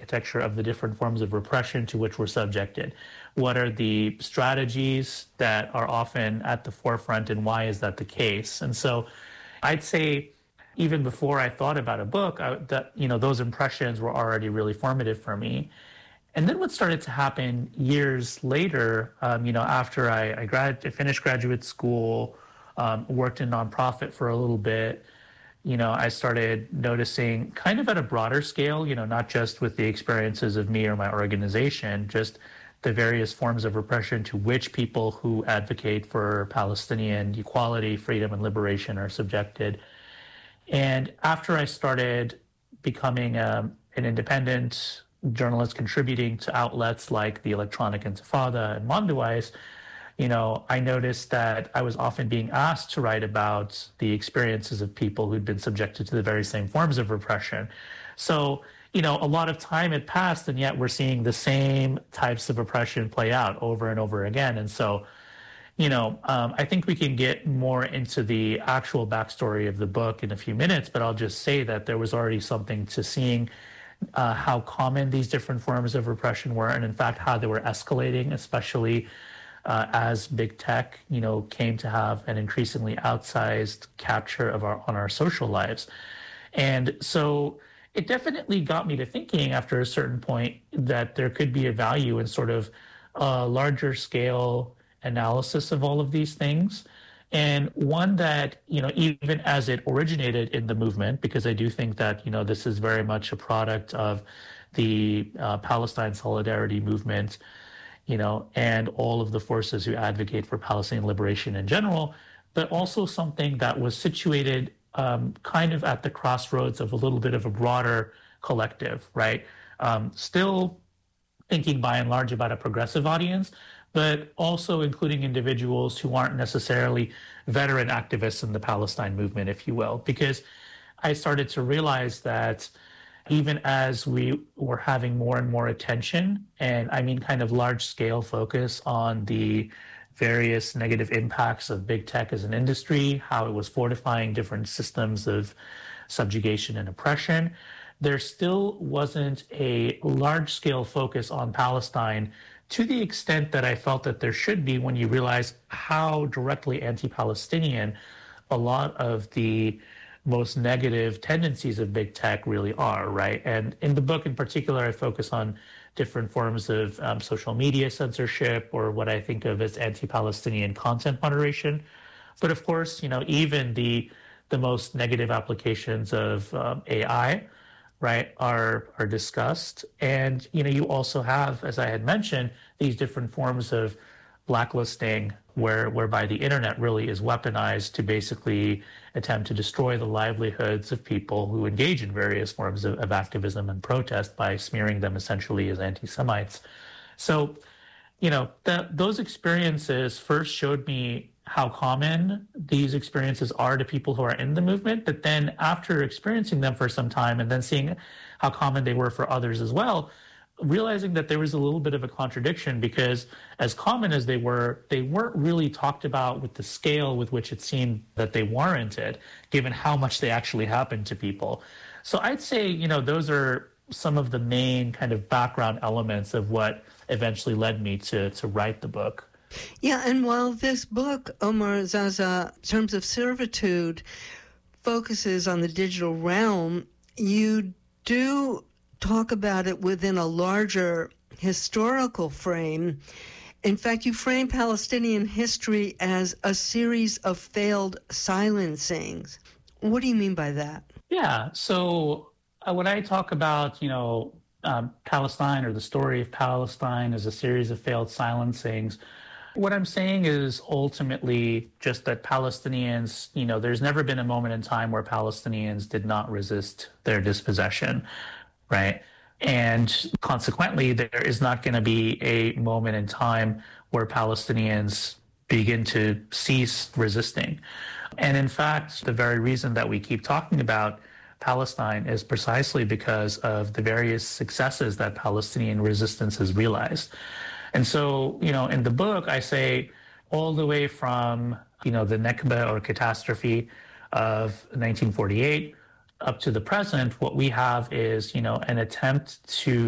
architecture of the different forms of repression to which we're subjected. What are the strategies that are often at the forefront, and why is that the case? And so I'd say even before I thought about a book, those impressions were already really formative for me. And then what started to happen years later, after I finished graduate school, worked in nonprofit for a little bit, I started noticing kind of at a broader scale, not just with the experiences of me or my organization, just the various forms of repression to which people who advocate for Palestinian equality, freedom, and liberation are subjected. And after I started becoming an independent journalist contributing to outlets like the Electronic Intifada and Mondoweiss, I noticed that I was often being asked to write about the experiences of people who'd been subjected to the very same forms of repression. So, a lot of time had passed, and yet we're seeing the same types of oppression play out over and over again. And so, I think we can get more into the actual backstory of the book in a few minutes, but I'll just say that there was already something to seeing how common these different forms of repression were, and in fact, how they were escalating, especially as big tech, came to have an increasingly outsized capture on our social lives. And so it definitely got me to thinking after a certain point that there could be a value in sort of a larger scale analysis of all of these things. And one that, even as it originated in the movement, because I do think that, this is very much a product of the Palestine Solidarity movement, and all of the forces who advocate for Palestinian liberation in general, but also something that was situated kind of at the crossroads of a little bit of a broader collective, right? Still thinking by and large about a progressive audience, but also including individuals who aren't necessarily veteran activists in the Palestine movement, if you will, because I started to realize that even as we were having more and more attention, and I mean kind of large-scale focus on the various negative impacts of big tech as an industry, how it was fortifying different systems of subjugation and oppression, there still wasn't a large-scale focus on Palestine to the extent that I felt that there should be when you realize how directly anti-Palestinian a lot of the most negative tendencies of big tech really are, right? And in the book in particular, I focus on different forms of social media censorship, or what I think of as anti-Palestinian content moderation. But of course, even the most negative applications of AI, right, are discussed. And, you also have, as I had mentioned, these different forms of blacklisting whereby the internet really is weaponized to basically attempt to destroy the livelihoods of people who engage in various forms of activism and protest by smearing them essentially as anti-Semites. So, those experiences first showed me how common these experiences are to people who are in the movement, but then after experiencing them for some time and then seeing how common they were for others as well, realizing that there was a little bit of a contradiction, because as common as they weren't really talked about with the scale with which it seemed that they warranted, given how much they actually happened to people. So I'd say, those are some of the main kind of background elements of what eventually led me to write the book. Yeah, and while this book, Omar Zaza, Terms of Servitude, focuses on the digital realm, you do talk about it within a larger historical frame. In fact, you frame Palestinian history as a series of failed silencings. What do you mean by that? Yeah, so when I talk about, Palestine, or the story of Palestine as a series of failed silencings, what I'm saying is ultimately just that Palestinians, there's never been a moment in time where Palestinians did not resist their dispossession, right? And consequently, there is not going to be a moment in time where Palestinians begin to cease resisting. And in fact, the very reason that we keep talking about Palestine is precisely because of the various successes that Palestinian resistance has realized. And so, in the book, I say all the way from, the Nakba or catastrophe of 1948 up to the present, what we have is, an attempt to